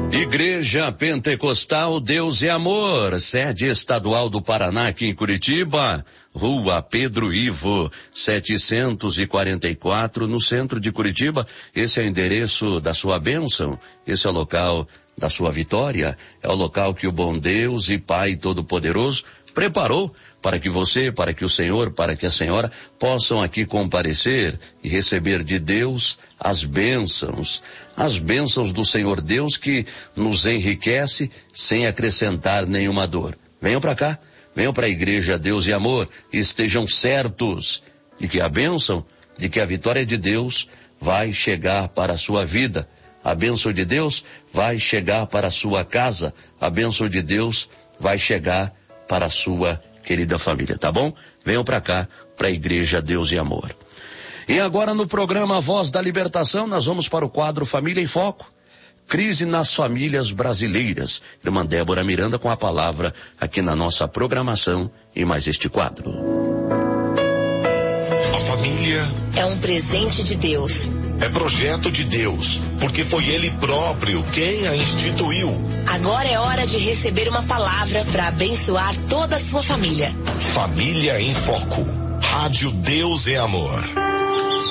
Igreja Pentecostal Deus e Amor, sede estadual do Paraná aqui em Curitiba, Rua Pedro Ivo, 744, no centro de Curitiba. Esse é o endereço da sua bênção, esse é o local da sua vitória, é o local que o bom Deus e Pai Todo-Poderoso preparou para que você, para que o Senhor, para que a senhora possam aqui comparecer e receber de Deus as bênçãos do Senhor Deus que nos enriquece sem acrescentar nenhuma dor. Venham para cá, venham para a Igreja Deus e Amor, e estejam certos de que a bênção, de que a vitória de Deus vai chegar para a sua vida. A bênção de Deus vai chegar para a sua casa, a bênção de Deus vai chegar para a sua querida família, tá bom? Venham para cá, para a Igreja Deus e Amor. E agora no programa Voz da Libertação, nós vamos para o quadro Família em Foco. Crise nas famílias brasileiras. Irmã Débora Miranda com a palavra aqui na nossa programação e mais este quadro. A família é um presente de Deus. É projeto de Deus, porque foi Ele próprio quem a instituiu. Agora é hora de receber uma palavra para abençoar toda a sua família. Família em Foco. Rádio Deus é Amor.